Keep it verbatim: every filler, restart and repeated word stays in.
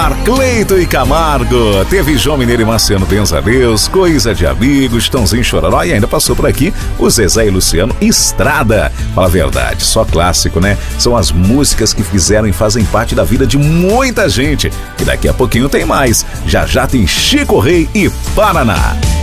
Cleito e Camargo, teve João Mineiro e Marciano Benza Deus, Coisa de Amigos, Tãozinho Chororó e ainda passou por aqui o Zezé e Luciano Estrada. Fala a verdade, só clássico, né? São as músicas que fizeram e fazem parte da vida de muita gente. E daqui a pouquinho tem mais. Já já tem Chico Rei e Paraná.